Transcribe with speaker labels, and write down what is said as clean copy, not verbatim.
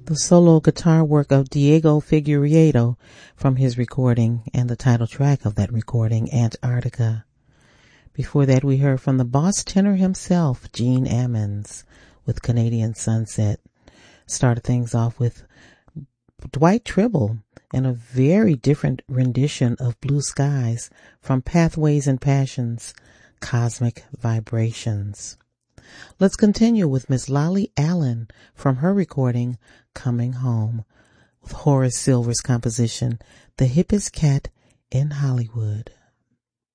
Speaker 1: The solo guitar work of Diego Figueiredo from his recording and the title track of that recording, Antarctica. Before that, we heard from the boss tenor himself, Gene Ammons, with Canadian Sunset. Started things off with Dwight Tribble and a very different rendition of Blue Skies from Pathways and Passions, Cosmic Vibrations. Let's continue with Miss Lolly Allen from her recording, Coming Home, with Horace Silver's composition, The Hippest Cat in Hollywood.